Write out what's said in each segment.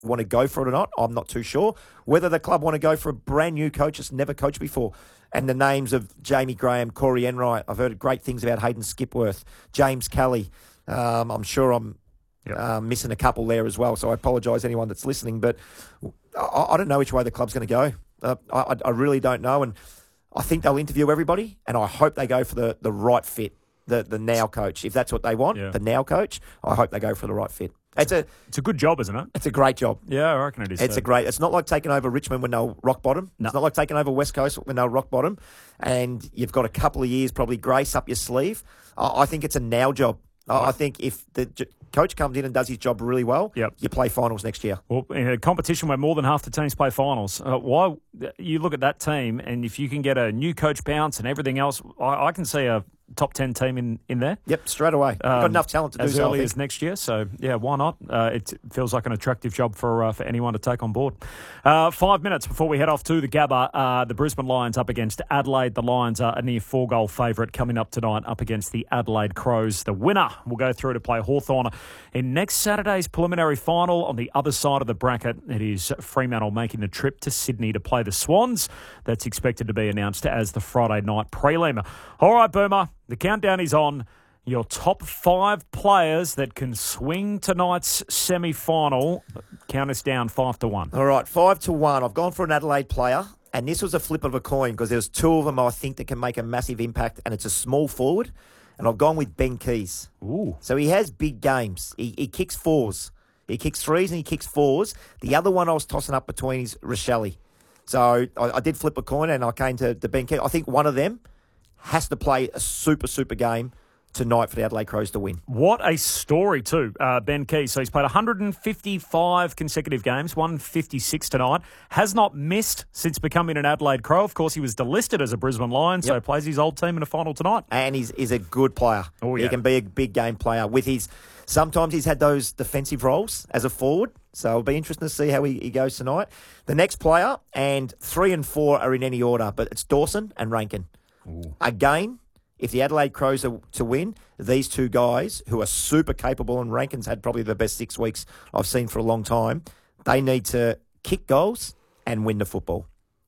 want to go for it or not, I'm not too sure. Whether the club want to go for a brand new coach that's never coached before. And the names of Jamie Graham, Corey Enright, I've heard great things about Hayden Skipworth, James Kelly. I'm sure I'm missing a couple there as well, so I apologise anyone that's listening. But I don't know which way the club's going to go. I really don't know, and I think they'll interview everybody, and I hope they go for the right fit, the now coach. If that's what they want, the now coach, I hope they go for the right fit. It's a good job, isn't it? It's a great job. Yeah, I reckon it is. It's not like taking over Richmond when they were rock bottom. No. It's not like taking over West Coast when they were rock bottom, and you've got a couple of years probably grace up your sleeve. I think it's a now job. I think if the coach comes in and does his job really well, you play finals next year. Well, in a competition where more than half the teams play finals, why you look at that team, and if you can get a new coach bounce and everything else, I can see a top 10 team in there. Yep, straight away. Got enough talent to do as so. As early as next year, so yeah, why not? It feels like an attractive job for anyone to take on board. 5 minutes before we head off to the Gabba, the Brisbane Lions up against Adelaide. The Lions are a near 4-goal favourite coming up tonight up against the Adelaide Crows. The winner will go through to play Hawthorn in next Saturday's preliminary final. On the other side of the bracket, it is Fremantle making the trip to Sydney to play the Swans. That's expected to be announced as the Friday night prelim. All right, Boomer. The countdown is on. Your top 5 players that can swing tonight's semi-final. Count us down 5-1. All right, 5-1. I've gone for an Adelaide player, and this was a flip of a coin because there's 2 of them I think that can make a massive impact, and it's a small forward, and I've gone with Ben Keays. Ooh. So he has big games. He kicks 4s. He kicks 3s and he kicks 4s. The other one I was tossing up between is Rochelle. So I did flip a coin, and I came to Ben Keays. I think one of them has to play a super game tonight for the Adelaide Crows to win. What a story too, Ben Keays. So he's played 155 consecutive games, 156 tonight. Has not missed since becoming an Adelaide Crow. Of course, he was delisted as a Brisbane Lion, so plays his old team in a final tonight. And he's a good player. Oh, yeah. He can be a big game player. Sometimes he's had those defensive roles as a forward, so it'll be interesting to see how he goes tonight. The next player, and 3 and 4 are in any order, but it's Dawson and Rankin. Ooh. Again, if the Adelaide Crows are to win, these 2 guys who are super capable, and Rankin's had probably the best 6 weeks I've seen for a long time, they need to kick goals and win the football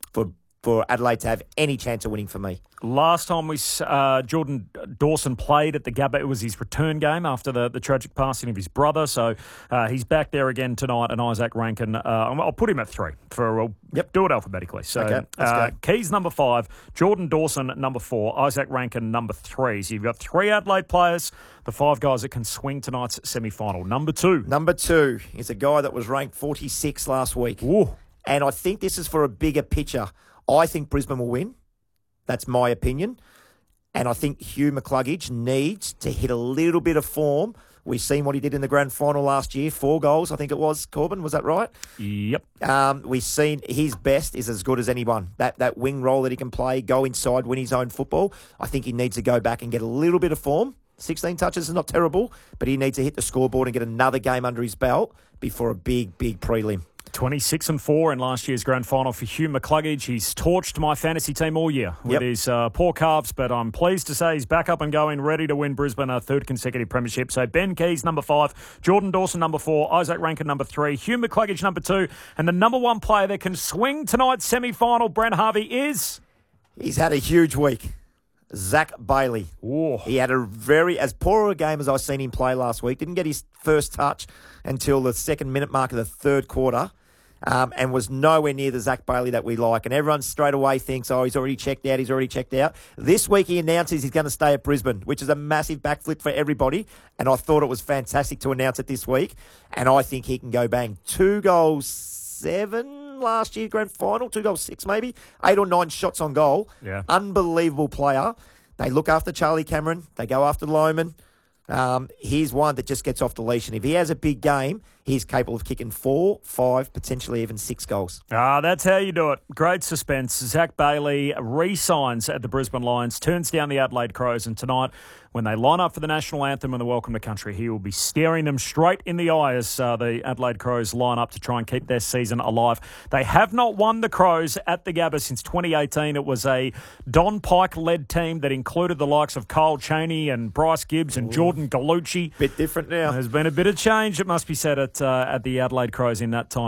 for Adelaide to have any chance of winning for me. Last time Jordan Dawson played at the Gabba, it was his return game after the tragic passing of his brother. So he's back there again tonight, and Isaac Rankin, I'll put him at 3. Do it alphabetically. So okay, let's go. Keays number 5, Jordan Dawson number 4, Isaac Rankin number 3. So you've got 3 Adelaide players, the 5 guys that can swing tonight's semi-final. Number 2. Number 2 is a guy that was ranked 46 last week. Ooh. And I think this is for a bigger picture. I think Brisbane will win. That's my opinion. And I think Hugh McCluggage needs to hit a little bit of form. We've seen what he did in the grand final last year. 4 goals, I think it was, Corbin. Was that right? Yep. We've seen his best is as good as anyone. That wing role that he can play, go inside, win his own football. I think he needs to go back and get a little bit of form. 16 touches is not terrible, but he needs to hit the scoreboard and get another game under his belt before a big prelim. 26 and 4 in last year's grand final for Hugh McCluggage. He's torched my fantasy team all year with his poor calves, but I'm pleased to say he's back up and going, ready to win Brisbane a 3rd consecutive premiership. So Ben Keays, number 5, Jordan Dawson, number 4, Isaac Rankin, number 3, Hugh McCluggage, number 2, and the number 1 player that can swing tonight's semi-final, Brent Harvey, is... He's had a huge week. Zach Bailey. Ooh. He had as poor a game as I've seen him play last week. Didn't get his first touch until the 2nd minute mark of the 3rd quarter. And was nowhere near the Zach Bailey that we like. And everyone straight away thinks, he's already checked out. This week he announces he's going to stay at Brisbane, which is a massive backflip for everybody. And I thought it was fantastic to announce it this week. And I think he can go bang. 2 goals, 7 last year, grand final. 2 goals, 6 maybe. 8 or 9 shots on goal. Yeah. Unbelievable player. They look after Charlie Cameron. They go after Lohman. He's one that just gets off the leash, and if he has a big game, he's capable of kicking 4, 5, potentially even 6 goals. That's how you do it. Great suspense. Zach Bailey re-signs at the Brisbane Lions, turns down the Adelaide Crows, and tonight, when they line up for the national anthem and the welcome to country, he will be staring them straight in the eye as the Adelaide Crows line up to try and keep their season alive. They have not won the Crows at the Gabba since 2018. It was a Don Pike-led team that included the likes of Kyle Chaney and Bryce Gibbs and Jordan Gallucci. Bit different now. There's been a bit of change, it must be said, at the Adelaide Crows in that time.